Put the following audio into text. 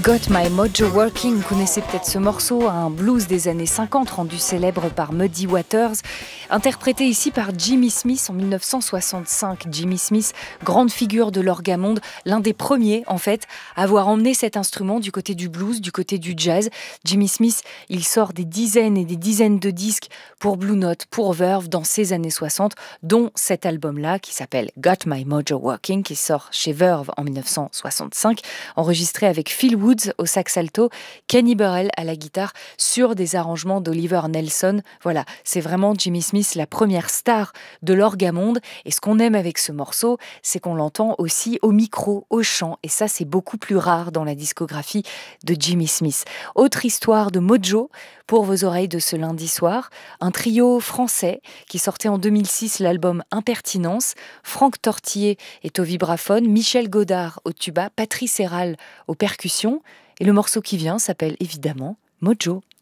Got My Mojo Working, vous connaissez peut-être ce morceau, un blues des années 50 rendu célèbre par Muddy Waters, interprété ici par Jimmy Smith en 1965. Jimmy Smith, grande figure de l'orgamonde, l'un des premiers en fait à avoir emmené cet instrument du côté du blues, du côté du jazz. Jimmy Smith, il sort des dizaines et des dizaines de disques pour Blue Note, pour Verve dans ces années 60, dont cet album-là qui s'appelle Got My Mojo Working, qui sort chez Verve en 1965, enregistré avec Phil Woods au sax alto, Kenny Burrell à la guitare sur des arrangements d'Oliver Nelson. Voilà, c'est vraiment Jimmy Smith, la première star de l'orgamonde. Et ce qu'on aime avec ce morceau, c'est qu'on l'entend aussi au micro, au chant. Et ça, c'est beaucoup plus rare dans la discographie de Jimmy Smith. Autre histoire de Mojo pour vos oreilles de ce lundi soir. Un trio français qui sortait en 2006 l'album Impertinence. Franck Tortiller est au vibraphone, Michel Godard au tuba, Patrice Héral aux percussions. Et le morceau qui vient s'appelle évidemment Mojo.